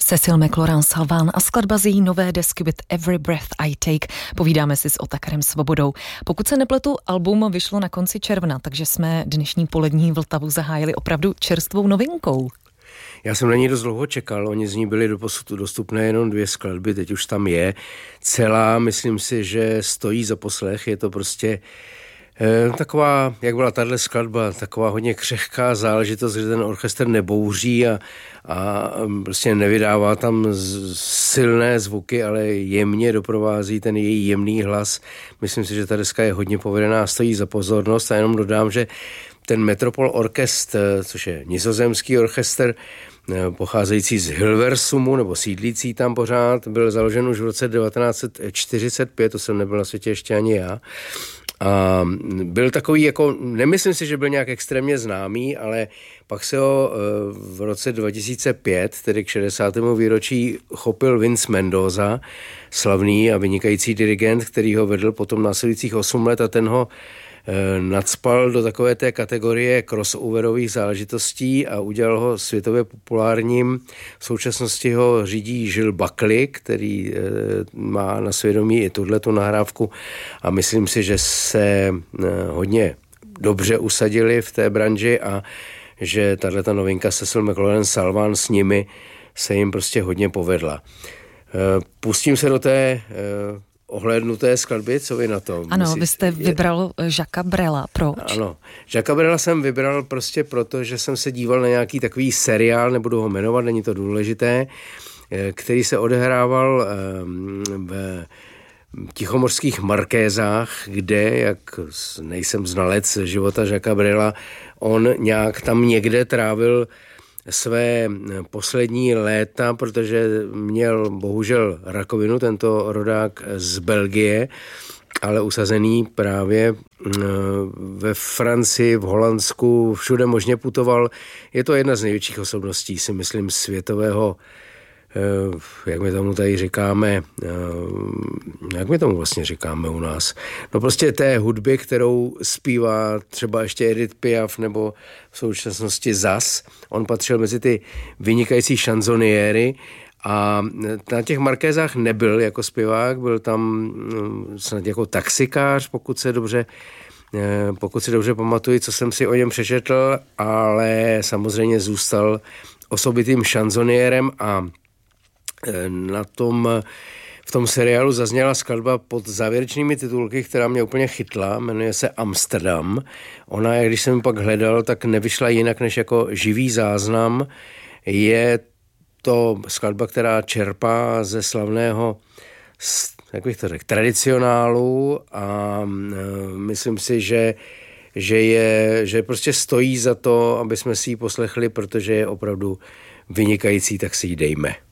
Cecil McLoran Salván a skladba z její nové desky With Every Breath I Take. Povídáme si s Otakarem Svobodou. Pokud se nepletu, album vyšlo na konci června, takže jsme dnešní polední Vltavu zahájili opravdu čerstvou novinkou. Já jsem na ní dost dlouho čekal, oni z ní byli doposud dostupné jenom 2 skladby, teď už tam je celá, myslím si, že stojí za poslech, je to prostě taková, jak byla tahle skladba, taková hodně křehká záležitost, že ten orchestr nebouří a prostě nevydává tam silné zvuky, ale jemně doprovází ten její jemný hlas. Myslím si, že ta deska je hodně povedená, stojí za pozornost a jenom dodám, že ten Metropol Orkest, což je nizozemský orchestr, pocházející z Hilversumu, nebo sídlící tam pořád, byl založen už v roce 1945, to jsem nebyl na světě ještě ani já. A byl takový, jako, nemyslím si, že byl nějak extrémně známý, ale pak se ho v roce 2005, tedy k 60. výročí, chopil Vince Mendoza, slavný a vynikající dirigent, který ho vedl potom následujících 8 let a ten ho nacpal do takové té kategorie crossoverových záležitostí a udělal ho světově populárním. V současnosti ho řídí Gilles Buckley, který má na svědomí i tuhletu nahrávku a myslím si, že se hodně dobře usadili v té branži a že tato novinka Cecil McLoran Salván s nimi se jim prostě hodně povedla. Pustím se do té ohlédnuté skladby, co vy na tom? Ano, vy jste vybral Jacquesa Brela, proč? Ano, Jacquesa Brela jsem vybral prostě proto, že jsem se díval na nějaký takový seriál, nebudu ho jmenovat, není to důležité, který se odehrával v tichomořských Markézách, kde, jak nejsem znalec života Jacquesa Brela, on nějak tam někde trávil své poslední léta, protože měl bohužel rakovinu, tento rodák z Belgie, ale usazený právě ve Francii, v Holandsku, všude možně putoval. Je to jedna z největších osobností, si myslím, světového, jak my tomu tady říkáme, jak my tomu vlastně říkáme u nás. No prostě té hudby, kterou zpívá třeba ještě Edith Piaf nebo v současnosti Zas. On patřil mezi ty vynikající šanzoniéry a na těch Markézách nebyl jako zpěvák, byl tam snad jako taxikář, pokud si dobře pamatuju, co jsem si o něm přečetl, ale samozřejmě zůstal osobitým šanzoniérem a v tom seriálu zazněla skladba pod závěrečnými titulky, která mě úplně chytla, jmenuje se Amsterdam. Ona, když jsem ji pak hledal, tak nevyšla jinak než jako živý záznam. Je to skladba, která čerpá ze slavného, jak bych to řekl, tradicionálu a myslím si, že prostě stojí za to, aby jsme si ji poslechli, protože je opravdu vynikající, tak si ji dejme.